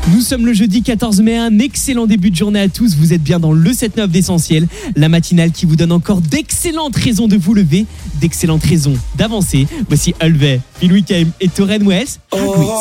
Nous sommes le jeudi 14 mai, un excellent début de journée à tous. Vous êtes bien dans le 7-9 d'Essentiel, la matinale qui vous donne encore d'excellentes raisons de vous lever, d'excellentes raisons d'avancer. Voici Ulvey, Phil Wickham et Torren West.